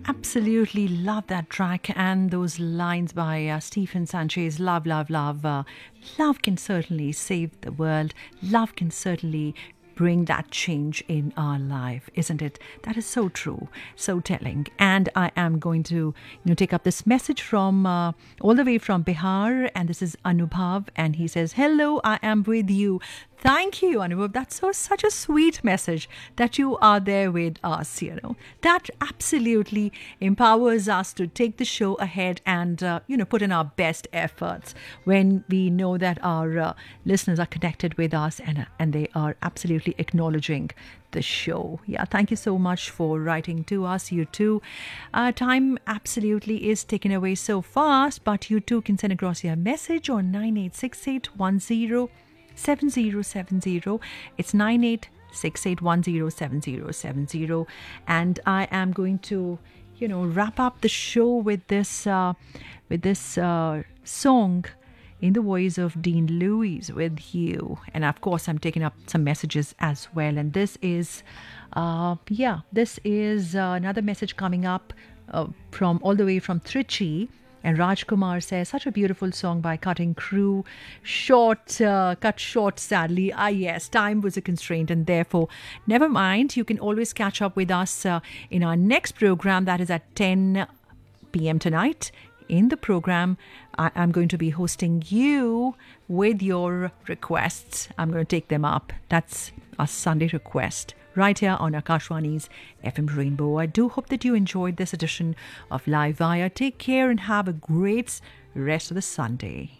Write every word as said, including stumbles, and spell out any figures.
Absolutely love that track and those lines by uh, Stephen Sanchez. Love, love, love. Uh, love can certainly save the world. Love can certainly bring that change in our life, isn't it? That is so true, so telling. And I am going to, you know, take up this message from uh, all the way from Bihar, and this is Anubhav, and he says, "Hello, I am with you." Thank you, Anubhav. That's so such a sweet message that you are there with us, you know. That absolutely empowers us to take the show ahead and, uh, you know, put in our best efforts when we know that our uh, listeners are connected with us and, uh, and they are absolutely acknowledging the show. Yeah, thank you so much for writing to us, you too. Uh, time absolutely is taken away so fast, but you too can send across your message on nine eight six eight one zero seven zero seven zero. It's nine eight six eight one zero seven zero seven zero. And I am going to, you know, wrap up the show with this uh, with this uh, song in the voice of Dean Lewis, With You. And of course, I'm taking up some messages as well. And this is, uh, yeah, this is uh, another message coming up uh, from all the way from Trichy. And Rajkumar says, such a beautiful song by Cutting Crew. Short, uh, cut short, sadly. Ah, yes, time was a constraint, and therefore, never mind. You can always catch up with us uh, in our next program, that is at ten p.m. tonight. In the program, I am going to be hosting you with your requests. I'm going to take them up. That's a Sunday request right here on Akashwani's F M Rainbow. I do hope that you enjoyed this edition of Live Wire. Take care and have a great rest of the Sunday.